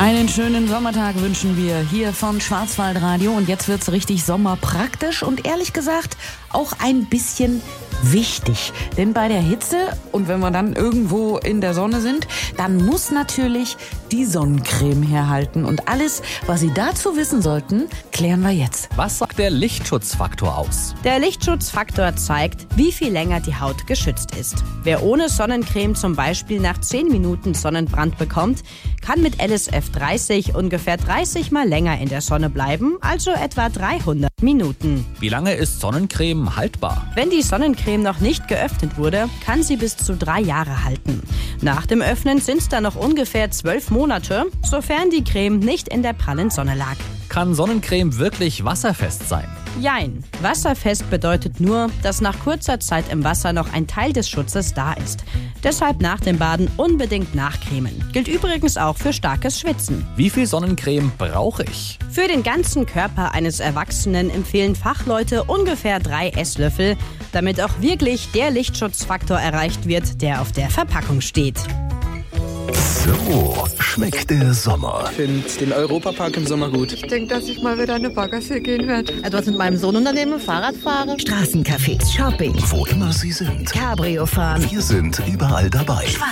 Einen schönen Sommertag wünschen wir hier von Schwarzwaldradio. Und jetzt wird's richtig sommerpraktisch und ehrlich gesagt auch ein bisschen wichtig. Denn bei der Hitze und wenn wir dann irgendwo in der Sonne sind, dann muss natürlich die Sonnencreme herhalten. Und alles, was Sie dazu wissen sollten, klären wir jetzt. Was sagt der Lichtschutzfaktor aus? Der Lichtschutzfaktor zeigt, wie viel länger die Haut geschützt ist. Wer ohne Sonnencreme zum Beispiel nach 10 Minuten Sonnenbrand bekommt, kann mit LSF 30 ungefähr 30 Mal länger in der Sonne bleiben, also etwa 300 Minuten. Wie lange ist Sonnencreme haltbar? Wenn die Sonnencreme noch nicht geöffnet wurde, kann sie bis zu 3 Jahre halten. Nach dem Öffnen sind es dann noch ungefähr 12 Monate, sofern die Creme nicht in der prallen Sonne lag. Kann Sonnencreme wirklich wasserfest sein? Jein. Wasserfest bedeutet nur, dass nach kurzer Zeit im Wasser noch ein Teil des Schutzes da ist. Deshalb nach dem Baden unbedingt nachcremen. Gilt übrigens auch für starkes Schwitzen. Wie viel Sonnencreme brauche ich? Für den ganzen Körper eines Erwachsenen empfehlen Fachleute ungefähr 3 Esslöffel, damit auch wirklich der Lichtschutzfaktor erreicht wird, der auf der Verpackung steht. So schmeckt der Sommer. Ich finde den Europapark im Sommer gut. Ich denke, dass ich mal wieder eine Baggersee gehen werde. Etwas mit meinem Sohn unternehmen, Fahrrad fahren. Straßencafés, Shopping. Wo immer Sie sind. Cabrio fahren. Wir sind überall dabei.